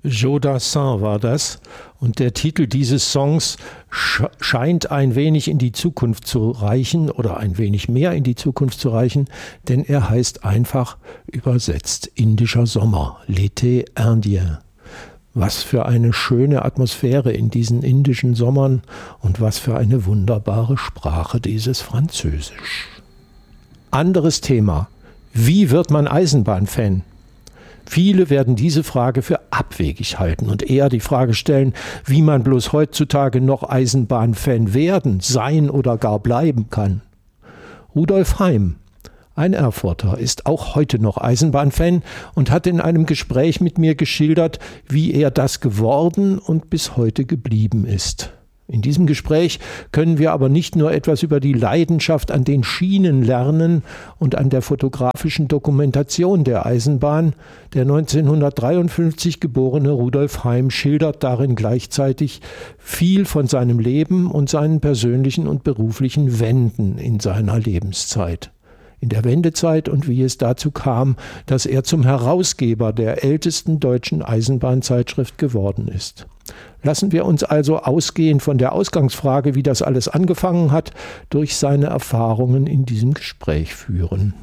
Joe Dassin war das, und der Titel dieses Songs scheint ein wenig in die Zukunft zu reichen oder ein wenig mehr in die Zukunft zu reichen, denn er heißt einfach übersetzt Indischer Sommer, L'été indien. Was für eine schöne Atmosphäre in diesen indischen Sommern und was für eine wunderbare Sprache dieses Französisch. Anderes Thema: Wie wird man Eisenbahnfan? Viele werden diese Frage für abwegig halten und eher die Frage stellen, wie man bloß heutzutage noch Eisenbahnfan werden, sein oder gar bleiben kann. Rudolf Heim, ein Erfurter, ist auch heute noch Eisenbahnfan und hat in einem Gespräch mit mir geschildert, wie er das geworden und bis heute geblieben ist. In diesem Gespräch können wir aber nicht nur etwas über die Leidenschaft an den Schienen lernen und an der fotografischen Dokumentation der Eisenbahn. Der 1953 geborene Rudolf Heim schildert darin gleichzeitig viel von seinem Leben und seinen persönlichen und beruflichen Wenden in seiner Lebenszeit. In der Wendezeit und wie es dazu kam, dass er zum Herausgeber der ältesten deutschen Eisenbahnzeitschrift geworden ist. Lassen wir uns also ausgehend von der Ausgangsfrage, wie das alles angefangen hat, durch seine Erfahrungen in diesem Gespräch führen.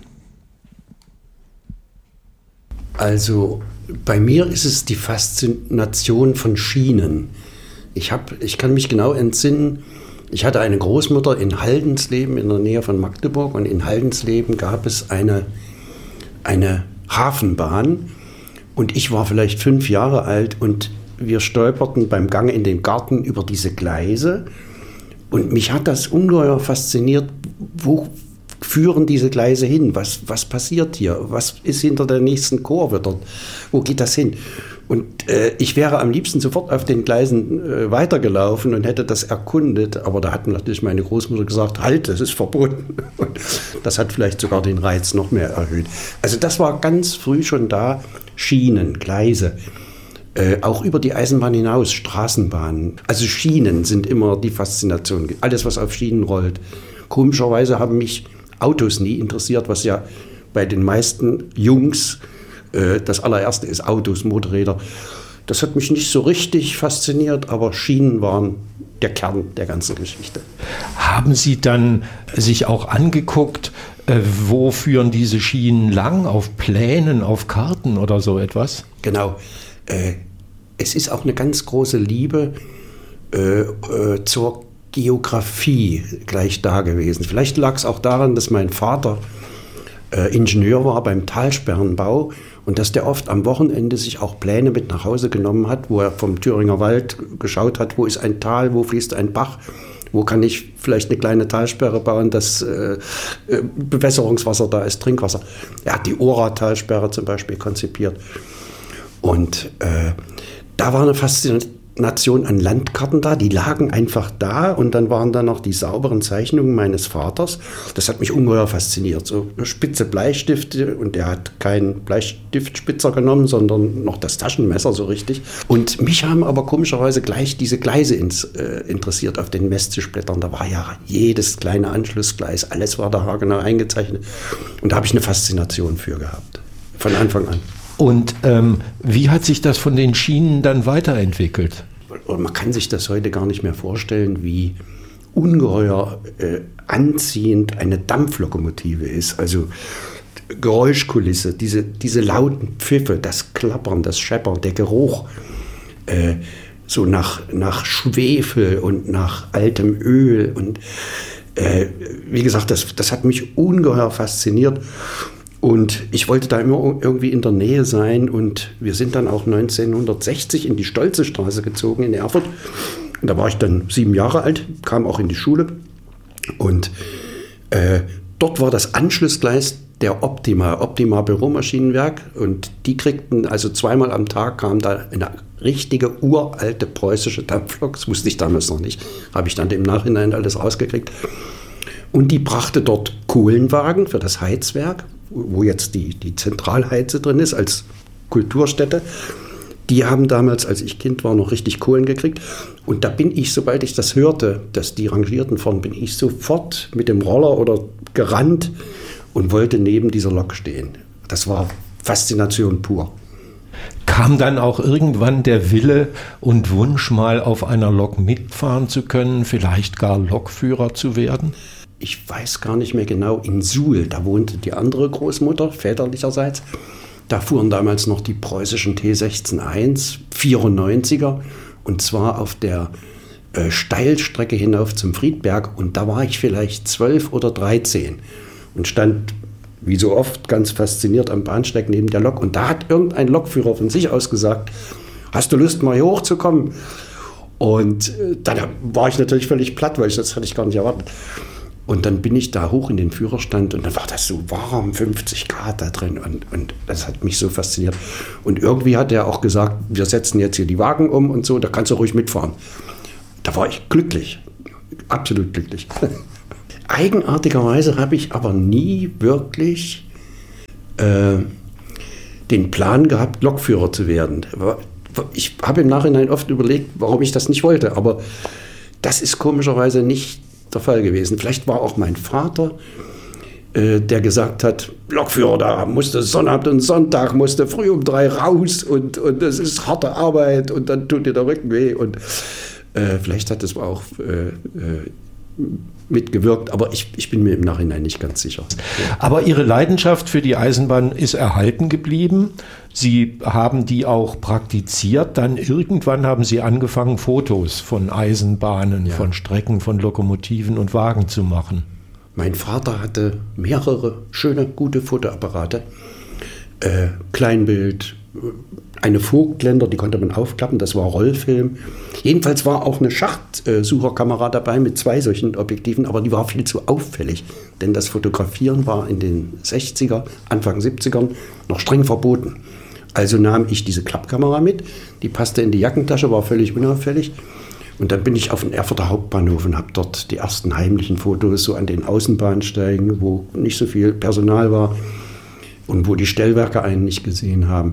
Also bei mir ist es die Faszination von Schienen. Ich kann mich genau entsinnen, ich hatte eine Großmutter in Haldensleben in der Nähe von Magdeburg, und in Haldensleben gab es eine Hafenbahn, und ich war vielleicht 5 Jahre alt und wir stolperten beim Gang in den Garten über diese Gleise, und mich hat das ungeheuer fasziniert. Wo führen diese Gleise hin? Was passiert hier? Was ist hinter der nächsten Kurve dort? Wo geht das hin? Und ich wäre am liebsten sofort auf den Gleisen weitergelaufen und hätte das erkundet, aber da hat natürlich meine Großmutter gesagt, halt, das ist verboten. Und das hat vielleicht sogar den Reiz noch mehr erhöht. Also das war ganz früh schon da, Schienen, Gleise. Auch über die Eisenbahn hinaus, Straßenbahnen. Also Schienen sind immer die Faszination. Alles, was auf Schienen rollt. Komischerweise haben mich Autos nie interessiert, was ja bei den meisten Jungs das allererste ist, Autos, Motorräder. Das hat mich nicht so richtig fasziniert, aber Schienen waren der Kern der ganzen Geschichte. Haben Sie dann sich auch angeguckt, wo führen diese Schienen lang? Auf Plänen, auf Karten oder so etwas? Genau. Es ist auch eine ganz große Liebe zur Geografie gleich da gewesen. Vielleicht lag es auch daran, dass mein Vater Ingenieur war beim Talsperrenbau und dass der oft am Wochenende sich auch Pläne mit nach Hause genommen hat, wo er vom Thüringer Wald geschaut hat, wo ist ein Tal, wo fließt ein Bach, wo kann ich vielleicht eine kleine Talsperre bauen, dass Bewässerungswasser da ist, Trinkwasser. Er hat die Ora-Talsperre zum Beispiel konzipiert. Und da war eine Faszination an Landkarten da, die lagen einfach da, und dann waren da noch die sauberen Zeichnungen meines Vaters. Das hat mich ungeheuer fasziniert. So spitze Bleistifte, und er hat keinen Bleistiftspitzer genommen, sondern noch das Taschenmesser so richtig. Und mich haben aber komischerweise gleich diese Gleise interessiert auf den Messzischblättern. Da war ja jedes kleine Anschlussgleis, alles war da haargenau eingezeichnet. Und da habe ich eine Faszination für gehabt, von Anfang an. Und wie hat sich das von den Schienen dann weiterentwickelt? Man kann sich das heute gar nicht mehr vorstellen, wie ungeheuer anziehend eine Dampflokomotive ist. Also Geräuschkulisse, diese lauten Pfiffe, das Klappern, das Scheppern, der Geruch, so nach Schwefel und nach altem Öl. Und wie gesagt, das hat mich ungeheuer fasziniert. Und ich wollte da immer irgendwie in der Nähe sein, und wir sind dann auch 1960 in die Stolzestraße gezogen in Erfurt. Und da war ich dann 7 Jahre alt, kam auch in die Schule, und dort war das Anschlussgleis der Optima Büromaschinenwerk, und die kriegten, also 2-mal am Tag kam da eine richtige uralte preußische Dampflok, das wusste ich damals noch nicht, habe ich dann im Nachhinein alles rausgekriegt. Und die brachte dort Kohlenwagen für das Heizwerk, wo jetzt die Zentralheize drin ist, als Kulturstätte. Die haben damals, als ich Kind war, noch richtig Kohlen gekriegt. Und da bin ich, sobald ich das hörte, dass die rangierten vorn, bin ich sofort mit dem Roller oder gerannt und wollte neben dieser Lok stehen. Das war Faszination pur. Kam dann auch irgendwann der Wille und Wunsch, mal auf einer Lok mitfahren zu können, vielleicht gar Lokführer zu werden? Ich weiß gar nicht mehr genau, in Suhl, da wohnte die andere Großmutter, väterlicherseits. Da fuhren damals noch die preußischen T16-1, 94er, und zwar auf der Steilstrecke hinauf zum Friedberg. Und da war ich vielleicht 12 oder 13 und stand, wie so oft, ganz fasziniert am Bahnsteig neben der Lok. Und da hat irgendein Lokführer von sich aus gesagt, hast du Lust, mal hier hochzukommen? Und dann war ich natürlich völlig platt, weil das hatte ich gar nicht erwartet. Und dann bin ich da hoch in den Führerstand und dann war das so warm, 50 Grad da drin und das hat mich so fasziniert. Und irgendwie hat er auch gesagt, wir setzen jetzt hier die Wagen um und so, da kannst du ruhig mitfahren. Da war ich glücklich, absolut glücklich. Eigenartigerweise habe ich aber nie wirklich den Plan gehabt, Lokführer zu werden. Ich habe im Nachhinein oft überlegt, warum ich das nicht wollte, aber das ist komischerweise nicht der Fall gewesen. Vielleicht war auch mein Vater, der gesagt hat, Lokführer, da musste Sonnabend und Sonntag, musste früh um 3 raus und das ist harte Arbeit und dann tut dir der Rücken weh und vielleicht hat es auch mitgewirkt, aber ich bin mir im Nachhinein nicht ganz sicher. Aber Ihre Leidenschaft für die Eisenbahn ist erhalten geblieben. Sie haben die auch praktiziert. Dann irgendwann haben Sie angefangen, Fotos von Eisenbahnen, von Strecken, von Lokomotiven und Wagen zu machen. Mein Vater hatte mehrere schöne, gute Fotoapparate. Kleinbild, eine Vogtländer, die konnte man aufklappen, das war Rollfilm. Jedenfalls war auch eine Schachtsucherkamera dabei mit 2 solchen Objektiven, aber die war viel zu auffällig, denn das Fotografieren war in den 60er, Anfang 70ern noch streng verboten. Also nahm ich diese Klappkamera mit, die passte in die Jackentasche, war völlig unauffällig. Und dann bin ich auf den Erfurter Hauptbahnhof und habe dort die ersten heimlichen Fotos so an den Außenbahnsteigen, wo nicht so viel Personal war und wo die Stellwerke einen nicht gesehen haben,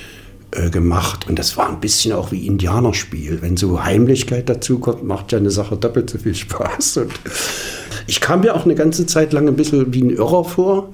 gemacht. Und das war ein bisschen auch wie Indianerspiel. Wenn so Heimlichkeit dazu kommt, macht ja eine Sache doppelt so viel Spaß. Und ich kam mir auch eine ganze Zeit lang ein bisschen wie ein Irrer vor,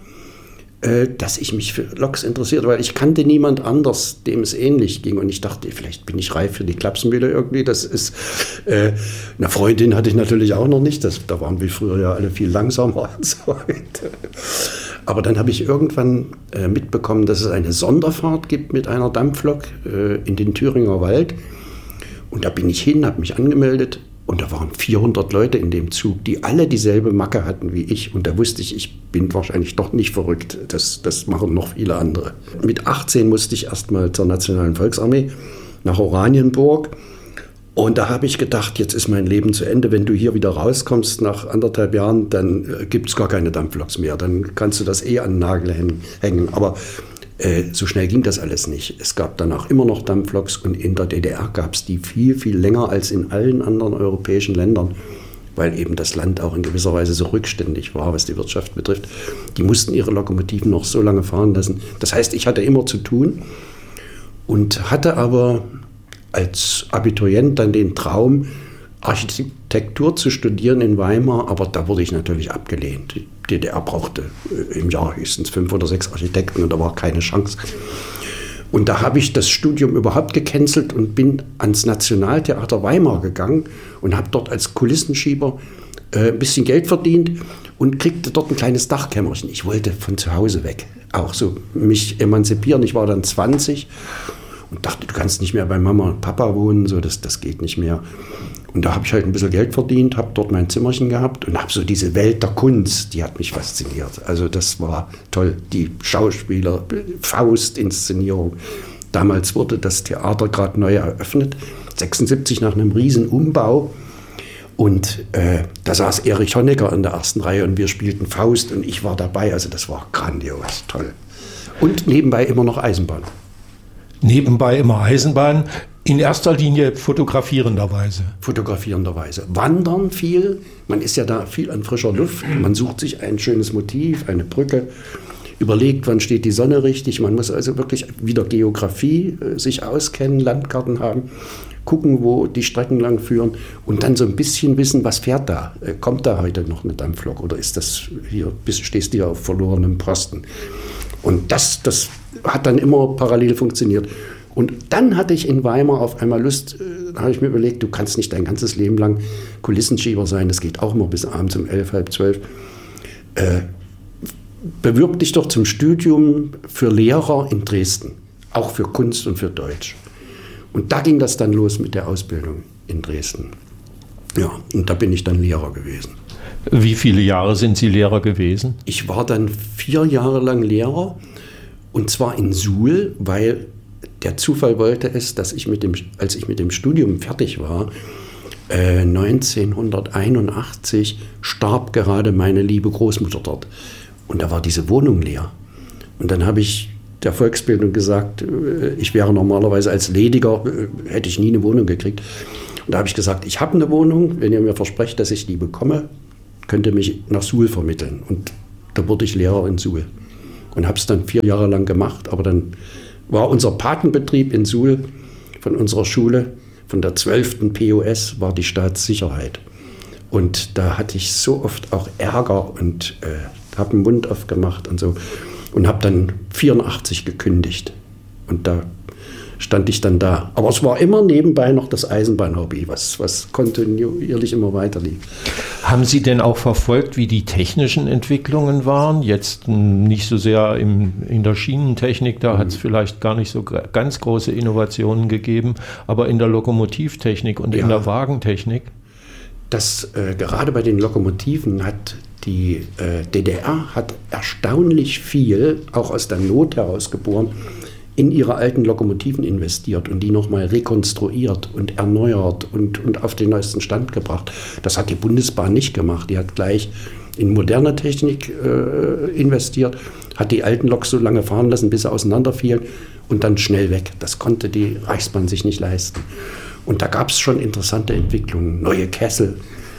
dass ich mich für Loks interessierte, weil ich kannte niemand anders, dem es ähnlich ging. Und ich dachte, vielleicht bin ich reif für die Klapsenmühle irgendwie. Das ist, eine Freundin hatte ich natürlich auch noch nicht. Da waren wir früher ja alle viel langsamer als heute. Aber dann habe ich irgendwann mitbekommen, dass es eine Sonderfahrt gibt mit einer Dampflok in den Thüringer Wald. Und da bin ich hin, habe mich angemeldet. Und da waren 400 Leute in dem Zug, die alle dieselbe Macke hatten wie ich. Und da wusste ich bin wahrscheinlich doch nicht verrückt. Das machen noch viele andere. Mit 18 musste ich erstmal zur Nationalen Volksarmee nach Oranienburg. Und da habe ich gedacht, jetzt ist mein Leben zu Ende. Wenn du hier wieder rauskommst nach 1,5 Jahren, dann gibt es gar keine Dampfloks mehr. Dann kannst du das an den Nagel hängen. Aber so schnell ging das alles nicht. Es gab danach immer noch Dampfloks und in der DDR gab es die viel, viel länger als in allen anderen europäischen Ländern, weil eben das Land auch in gewisser Weise so rückständig war, was die Wirtschaft betrifft. Die mussten ihre Lokomotiven noch so lange fahren lassen. Das heißt, ich hatte immer zu tun und hatte aber als Abiturient dann den Traum, Architektur zu studieren in Weimar, aber da wurde ich natürlich abgelehnt. Die DDR brauchte im Jahr höchstens 5 oder 6 Architekten und da war keine Chance. Und da habe ich das Studium überhaupt gecancelt und bin ans Nationaltheater Weimar gegangen und habe dort als Kulissenschieber ein bisschen Geld verdient und kriegte dort ein kleines Dachkämmerchen. Ich wollte von zu Hause weg, auch so mich emanzipieren. Ich war dann 20 und dachte, du kannst nicht mehr bei Mama und Papa wohnen, so das geht nicht mehr. Und da habe ich halt ein bisschen Geld verdient, habe dort mein Zimmerchen gehabt und habe so diese Welt der Kunst, die hat mich fasziniert. Also das war toll, die Schauspieler, Faust-Inszenierung. Damals wurde das Theater gerade neu eröffnet, 76 nach einem riesen Umbau. Und da saß Erich Honecker in der ersten Reihe und wir spielten Faust und ich war dabei. Also das war grandios, toll. Und nebenbei immer noch Eisenbahn. Nebenbei immer Eisenbahn, in erster Linie fotografierenderweise. Fotografierenderweise. Wandern viel, man ist ja da viel an frischer Luft, man sucht sich ein schönes Motiv, eine Brücke, überlegt, wann steht die Sonne richtig, man muss also wirklich wieder Geografie sich auskennen, Landkarten haben, gucken, wo die Strecken lang führen und dann so ein bisschen wissen, was fährt da, kommt da heute noch eine Dampflok oder ist das hier, stehst du hier auf verlorenem Posten. Und das hat dann immer parallel funktioniert. Und dann hatte ich in Weimar auf einmal Lust, da habe ich mir überlegt, du kannst nicht dein ganzes Leben lang Kulissenschieber sein, das geht auch immer bis abends um 11, halb 12. Bewirb dich doch zum Studium für Lehrer in Dresden, auch für Kunst und für Deutsch. Und da ging das dann los mit der Ausbildung in Dresden. Ja, und da bin ich dann Lehrer gewesen. Wie viele Jahre sind Sie Lehrer gewesen? Ich war dann 4 Jahre lang Lehrer, und zwar in Suhl, weil der Zufall wollte es, dass als ich mit dem Studium fertig war, 1981 starb gerade meine liebe Großmutter dort. Und da war diese Wohnung leer. Und dann habe ich der Volksbildung gesagt, ich wäre normalerweise als Lediger, hätte ich nie eine Wohnung gekriegt. Und da habe ich gesagt, ich habe eine Wohnung, wenn ihr mir versprecht, dass ich die bekomme, könnt ihr mich nach Suhl vermitteln. Und da wurde ich Lehrer in Suhl. Und habe es dann 4 Jahre lang gemacht. Aber dann war unser Patenbetrieb in Suhl von unserer Schule, von der 12. POS, war die Staatssicherheit. Und da hatte ich so oft auch Ärger und habe den Mund aufgemacht und so. Und habe dann 84 gekündigt. Und da stand ich dann da. Aber es war immer nebenbei noch das Eisenbahnhobby, was kontinuierlich immer weiter lief. Haben Sie denn auch verfolgt, wie die technischen Entwicklungen waren? Jetzt nicht so sehr in der Schienentechnik, da hat es vielleicht gar nicht so ganz große Innovationen gegeben, aber in der Lokomotivtechnik und in der Wagentechnik? Gerade bei den Lokomotiven hat die DDR hat erstaunlich viel, auch aus der Not heraus geboren, in ihre alten Lokomotiven investiert und die nochmal rekonstruiert und erneuert und auf den neuesten Stand gebracht. Das hat die Bundesbahn nicht gemacht. Die hat gleich in moderne Technik investiert, hat die alten Loks so lange fahren lassen, bis sie auseinanderfielen und dann schnell weg. Das konnte die Reichsbahn sich nicht leisten. Und da gab es schon interessante Entwicklungen, neue Kessel,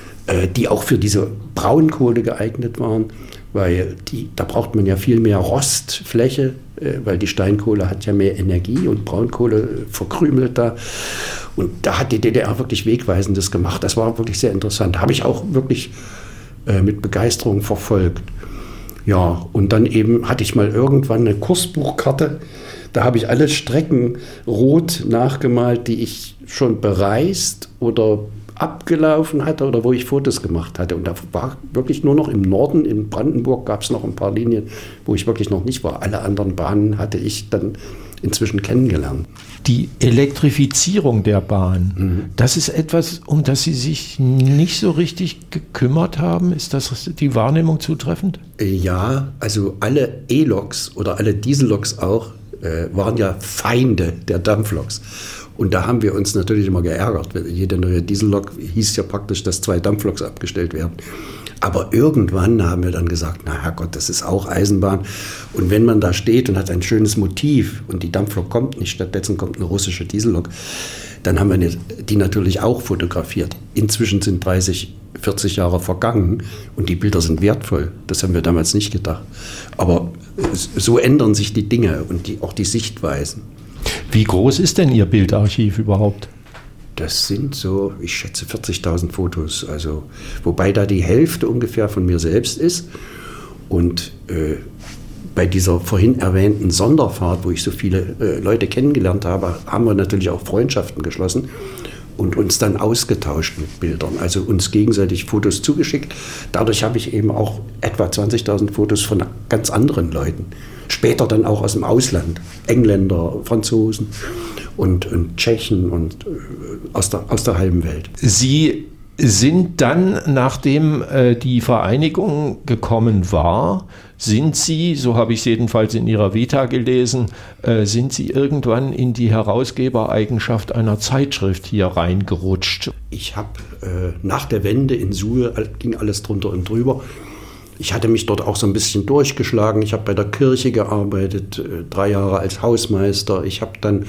die auch für diese Braunkohle geeignet waren, weil da braucht man ja viel mehr Rostfläche, weil die Steinkohle hat ja mehr Energie und Braunkohle verkrümelt da. Und da hat die DDR wirklich Wegweisendes gemacht. Das war wirklich sehr interessant. Habe ich auch wirklich mit Begeisterung verfolgt. Ja, und dann eben hatte ich mal irgendwann eine Kursbuchkarte. Da habe ich alle Strecken rot nachgemalt, die ich schon bereist oder abgelaufen hatte oder wo ich Fotos gemacht hatte. Und da war wirklich nur noch im Norden, in Brandenburg, gab es noch ein paar Linien, wo ich wirklich noch nicht war. Alle anderen Bahnen hatte ich dann inzwischen kennengelernt. Die Elektrifizierung der Bahn, das ist etwas, um das Sie sich nicht so richtig gekümmert haben. Ist das die Wahrnehmung zutreffend? Ja, also alle E-Loks oder alle Dieselloks auch waren ja Feinde der Dampfloks. Und da haben wir uns natürlich immer geärgert. Jede neue Diesellok hieß ja praktisch, dass 2 Dampfloks abgestellt werden. Aber irgendwann haben wir dann gesagt, na Herrgott, das ist auch Eisenbahn. Und wenn man da steht und hat ein schönes Motiv und die Dampflok kommt nicht, stattdessen kommt eine russische Diesellok, dann haben wir die natürlich auch fotografiert. Inzwischen sind 30, 40 Jahre vergangen und die Bilder sind wertvoll. Das haben wir damals nicht gedacht. Aber so ändern sich die Dinge und auch die Sichtweisen. Wie groß ist denn Ihr Bildarchiv überhaupt? Das sind so, ich schätze 40.000 Fotos, also wobei da die Hälfte ungefähr von mir selbst ist. Und bei dieser vorhin erwähnten Sonderfahrt, wo ich so viele Leute kennengelernt habe, haben wir natürlich auch Freundschaften geschlossen und uns dann ausgetauscht mit Bildern, also uns gegenseitig Fotos zugeschickt. Dadurch habe ich eben auch etwa 20.000 Fotos von ganz anderen Leuten. Später dann auch aus dem Ausland, Engländer, Franzosen und Tschechen und aus der halben Welt. Sie sind dann, nachdem die Vereinigung gekommen war, sind Sie, so habe ich es jedenfalls in Ihrer Vita gelesen, sind Sie irgendwann in die Herausgebereigenschaft einer Zeitschrift hier reingerutscht. Ich habe nach der Wende in Suhl, ging alles drunter und drüber. Ich hatte mich dort auch so ein bisschen durchgeschlagen. Ich habe bei der Kirche gearbeitet, 3 Jahre als Hausmeister. Ich habe dann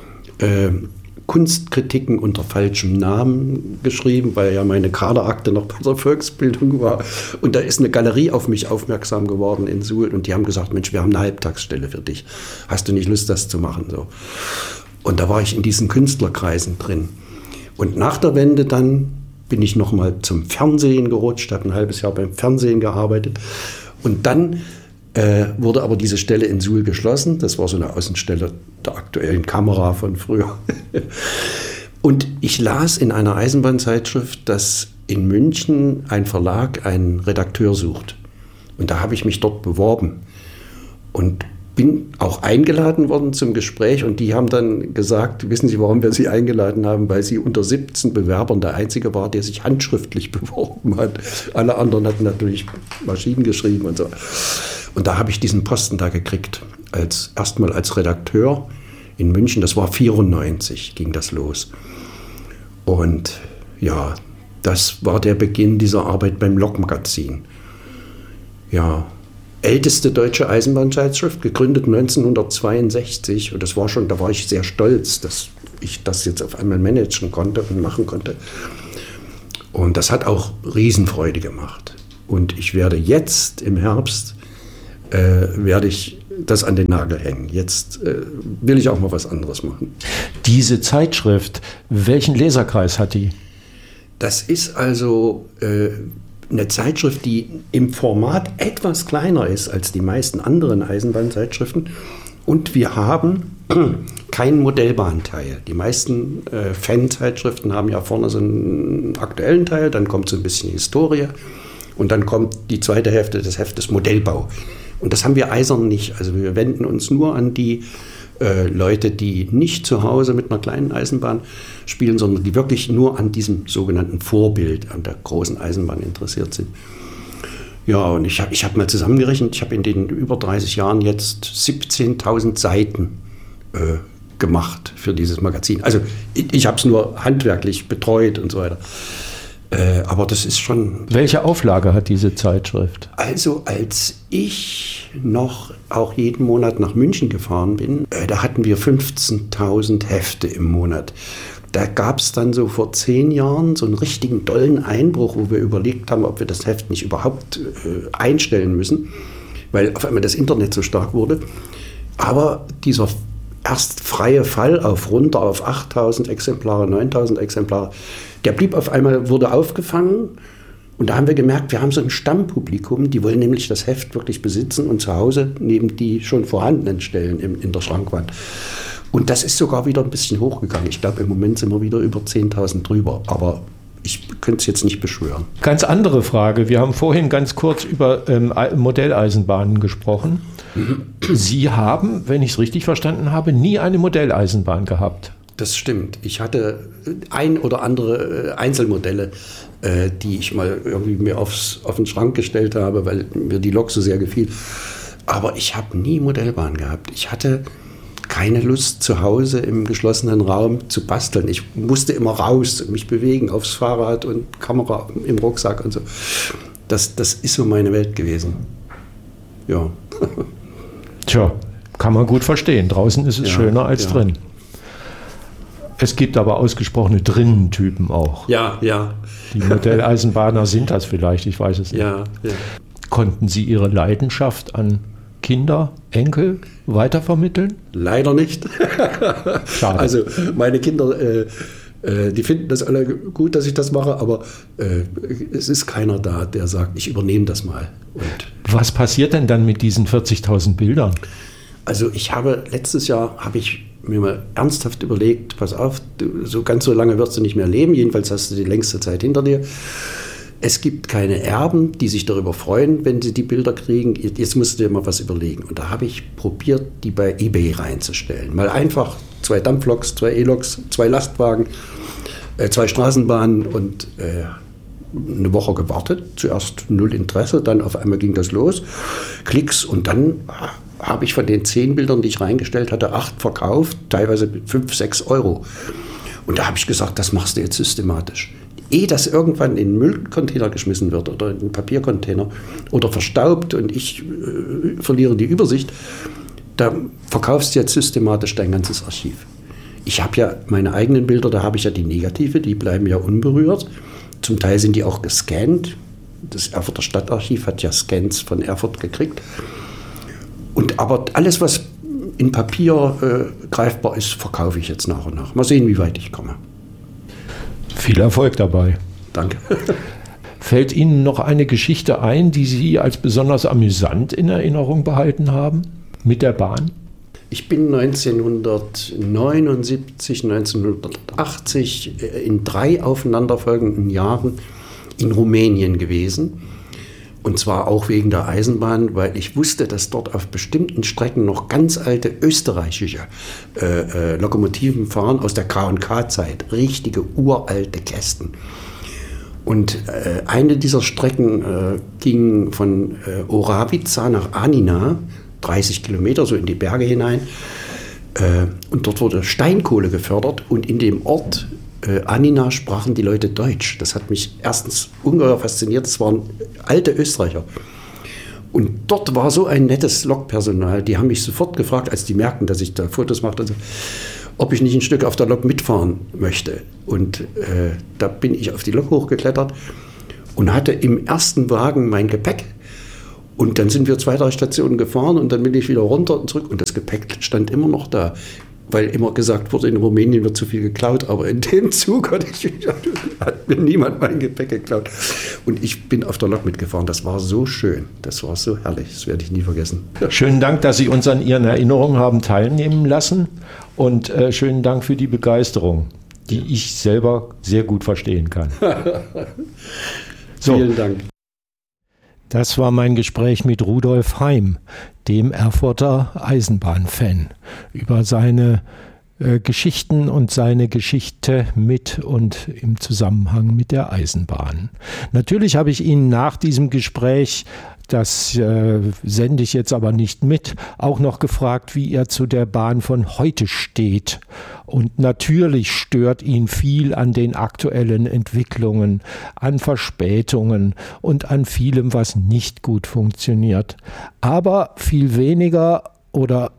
Kunstkritiken unter falschem Namen geschrieben, weil ja meine Kaderakte noch bei der Volksbildung war. Und da ist eine Galerie auf mich aufmerksam geworden in Suhl. Und die haben gesagt, Mensch, wir haben eine Halbtagsstelle für dich. Hast du nicht Lust, das zu machen? So. Und da war ich in diesen Künstlerkreisen drin. Und nach der Wende dann bin ich noch mal zum Fernsehen gerutscht, habe ein halbes Jahr beim Fernsehen gearbeitet. Und dann wurde aber diese Stelle in Suhl geschlossen. Das war so eine Außenstelle der aktuellen Kamera von früher. Und ich las in einer Eisenbahnzeitschrift, dass in München ein Verlag einen Redakteur sucht. Und da habe ich mich dort beworben und bin auch eingeladen worden zum Gespräch. Und die haben dann gesagt, wissen Sie, warum wir Sie eingeladen haben? Weil Sie unter 17 Bewerbern der Einzige war, der sich handschriftlich beworben hat. Alle anderen hatten natürlich Maschinen geschrieben und so. Und da habe ich diesen Posten da gekriegt, erstmal als Redakteur in München. Das war 1994, ging das los. Und ja, das war der Beginn dieser Arbeit beim Lokmagazin. Ja, älteste deutsche Eisenbahnzeitschrift, gegründet 1962. Und das war schon, da war ich sehr stolz, dass ich das jetzt auf einmal managen konnte und machen konnte. Und das hat auch Riesenfreude gemacht. Und ich werde jetzt im Herbst, werde ich das an den Nagel hängen. Jetzt will ich auch mal was anderes machen. Diese Zeitschrift, welchen Leserkreis hat die? Das ist also eine Zeitschrift, die im Format etwas kleiner ist als die meisten anderen Eisenbahnzeitschriften. Und wir haben keinen Modellbahnteil. Die meisten Fanzeitschriften haben ja vorne so einen aktuellen Teil, dann kommt so ein bisschen Historie und dann kommt die zweite Hälfte des Heftes Modellbau. Und das haben wir Eisern nicht. Also wir wenden uns nur an die Leute, die nicht zu Hause mit einer kleinen Eisenbahn spielen, sondern die wirklich nur an diesem sogenannten Vorbild, an der großen Eisenbahn interessiert sind. Ja, und ich hab mal zusammengerechnet, ich habe in den über 30 Jahren jetzt 17.000 Seiten gemacht für dieses Magazin. Also ich habe es nur handwerklich betreut und so weiter. Aber das ist schon... Welche Auflage hat diese Zeitschrift? Also als ich noch auch jeden Monat nach München gefahren bin, da hatten wir 15.000 Hefte im Monat. Da gab es dann so vor 10 Jahren so einen richtigen dollen Einbruch, wo wir überlegt haben, ob wir das Heft nicht überhaupt einstellen müssen, weil auf einmal das Internet so stark wurde. Aber dieser erst freie Fall runter auf 8.000 Exemplare, 9.000 Exemplare, der blieb auf einmal, wurde aufgefangen. Und da haben wir gemerkt, wir haben so ein Stammpublikum, die wollen nämlich das Heft wirklich besitzen und zu Hause neben die schon vorhandenen Stellen in der Schrankwand. Und das ist sogar wieder ein bisschen hochgegangen. Ich glaube, im Moment sind wir wieder über 10.000 drüber. Aber ich könnte es jetzt nicht beschwören. Ganz andere Frage. Wir haben vorhin ganz kurz über Modelleisenbahnen gesprochen. Sie haben, wenn ich es richtig verstanden habe, nie eine Modelleisenbahn gehabt. Das stimmt. Ich hatte ein oder andere Einzelmodelle, die ich mal irgendwie mir auf den Schrank gestellt habe, weil mir die Lok so sehr gefiel. Aber ich habe nie Modellbahn gehabt. Ich hatte keine Lust, zu Hause im geschlossenen Raum zu basteln. Ich musste immer raus und mich bewegen aufs Fahrrad und Kamera im Rucksack und so. Das ist so meine Welt gewesen. Ja. Tja, kann man gut verstehen. Draußen ist es schöner als drin. Es gibt aber ausgesprochene Drinnen-Typen auch. Ja. Die Modelleisenbahner sind das vielleicht, ich weiß es nicht. Ja. Konnten Sie Ihre Leidenschaft an Kinder, Enkel weitervermitteln? Leider nicht. Schade. Also meine Kinder, die finden das alle gut, dass ich das mache, aber es ist keiner da, der sagt, ich übernehme das mal. Und was passiert denn dann mit diesen 40.000 Bildern? Also letztes Jahr habe ich mir mal ernsthaft überlegt, pass auf, so ganz so lange wirst du nicht mehr leben, jedenfalls hast du die längste Zeit hinter dir. Es gibt keine Erben, die sich darüber freuen, wenn sie die Bilder kriegen. Jetzt musst du dir mal was überlegen. Und da habe ich probiert, die bei eBay reinzustellen. Mal einfach 2 Dampfloks, 2 E-Loks, 2 Lastwagen, 2 Straßenbahnen und eine Woche gewartet. Zuerst 0 Interesse, dann auf einmal ging das los. Klicks und dann habe ich von den 10 Bildern, die ich reingestellt hatte, 8 verkauft, teilweise 5, 6 Euro. Und da habe ich gesagt, das machst du jetzt systematisch. Ehe das irgendwann in einen Müllcontainer geschmissen wird oder in einen Papiercontainer oder verstaubt und ich verliere die Übersicht, da verkaufst du jetzt systematisch dein ganzes Archiv. Ich habe ja meine eigenen Bilder, da habe ich ja die Negative, die bleiben ja unberührt. Zum Teil sind die auch gescannt. Das Erfurter Stadtarchiv hat ja Scans von Erfurt gekriegt. Aber alles, was in Papier greifbar ist, verkaufe ich jetzt nach und nach. Mal sehen, wie weit ich komme. Viel Erfolg dabei. Danke. Fällt Ihnen noch eine Geschichte ein, die Sie als besonders amüsant in Erinnerung behalten haben mit der Bahn? Ich bin 1979, 1980 in 3 aufeinanderfolgenden Jahren in Rumänien gewesen. Und zwar auch wegen der Eisenbahn, weil ich wusste, dass dort auf bestimmten Strecken noch ganz alte österreichische Lokomotiven fahren aus der K&K-Zeit. Richtige uralte Kästen. Und eine dieser Strecken ging von Oravica nach Anina, 30 Kilometer so in die Berge hinein. Und dort wurde Steinkohle gefördert und in dem Ort Anina sprachen die Leute Deutsch. Das hat mich erstens ungeheuer fasziniert. Das waren alte Österreicher. Und dort war so ein nettes Lokpersonal. Die haben mich sofort gefragt, als die merkten, dass ich da Fotos machte, ob ich nicht ein Stück auf der Lok mitfahren möchte. Und da bin ich auf die Lok hochgeklettert und hatte im ersten Wagen mein Gepäck. Und dann sind wir 2, 3 Stationen gefahren und dann bin ich wieder runter und zurück. Und das Gepäck stand immer noch da, weil immer gesagt wurde, in Rumänien wird zu viel geklaut. Aber in dem Zug hat mir niemand mein Gepäck geklaut. Und ich bin auf der Lok mitgefahren. Das war so schön, das war so herrlich, das werde ich nie vergessen. Schönen Dank, dass Sie uns an Ihren Erinnerungen haben teilnehmen lassen. Und schönen Dank für die Begeisterung, die ich selber sehr gut verstehen kann. So. Vielen Dank. Das war mein Gespräch mit Rudolf Heim, dem Erfurter Eisenbahnfan, über seine Geschichten und seine Geschichte mit und im Zusammenhang mit der Eisenbahn. Natürlich habe ich ihn nach diesem Gespräch, das sende ich jetzt aber nicht mit, auch noch gefragt, wie er zu der Bahn von heute steht. Und natürlich stört ihn viel an den aktuellen Entwicklungen, an Verspätungen und an vielem, was nicht gut funktioniert. Aber viel weniger oder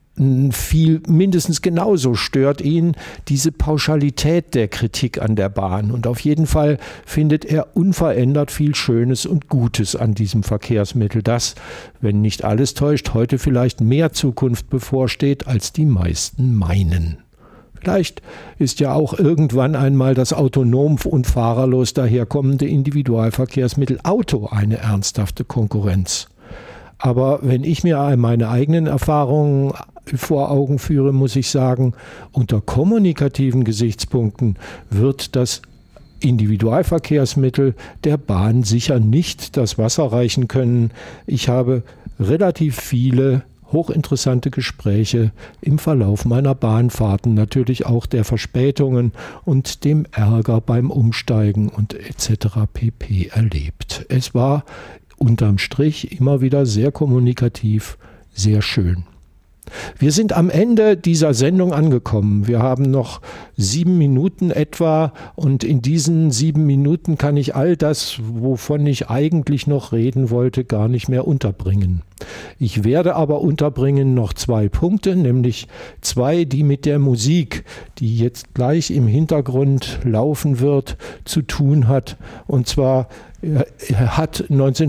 viel mindestens genauso stört ihn diese Pauschalität der Kritik an der Bahn. Und auf jeden Fall findet er unverändert viel Schönes und Gutes an diesem Verkehrsmittel, das, wenn nicht alles täuscht, heute vielleicht mehr Zukunft bevorsteht, als die meisten meinen. Vielleicht ist ja auch irgendwann einmal das autonom und fahrerlos daherkommende Individualverkehrsmittel Auto eine ernsthafte Konkurrenz. Aber wenn ich mir meine eigenen Erfahrungen vor Augen führe, muss ich sagen, unter kommunikativen Gesichtspunkten wird das Individualverkehrsmittel der Bahn sicher nicht das Wasser reichen können. Ich habe relativ viele hochinteressante Gespräche im Verlauf meiner Bahnfahrten, natürlich auch der Verspätungen und dem Ärger beim Umsteigen und etc. pp. Erlebt. Es war unterm Strich immer wieder sehr kommunikativ, sehr schön. Wir sind am Ende dieser Sendung angekommen. Wir haben noch 7 Minuten etwa und in diesen 7 Minuten kann ich all das, wovon ich eigentlich noch reden wollte, gar nicht mehr unterbringen. Ich werde aber unterbringen noch 2 Punkte, nämlich 2, die mit der Musik, die jetzt gleich im Hintergrund laufen wird, zu tun hat. Und zwar hat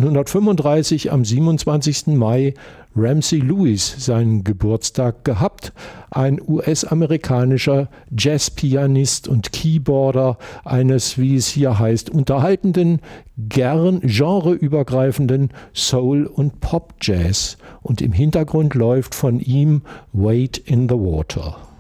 1935 am 27. Mai Ramsey Lewis seinen Geburtstag gehabt, ein US-amerikanischer Jazzpianist und Keyboarder eines, wie es hier heißt, unterhaltenden, gern genreübergreifenden Soul- und Pop-Jazz. Und im Hintergrund läuft von ihm Wade in the Water.